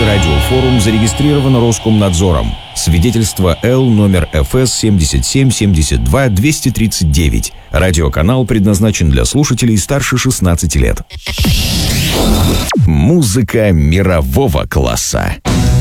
Федеральный радиофорум зарегистрирован Роскомнадзором. Свидетельство Л номер ФС 77-72-239. Радиоканал предназначен для слушателей старше 16 лет. Музыка мирового класса.